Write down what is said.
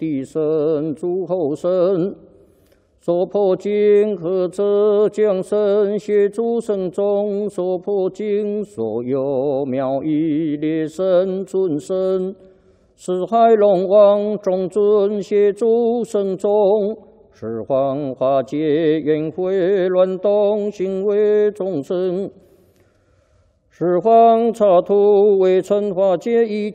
地神诸后神。 所破经和者将身协助圣众，所破经所有妙义列神尊神，四海龙王众尊协助圣众，十方化解冤会乱动行为众生，十方刹土为尘化解一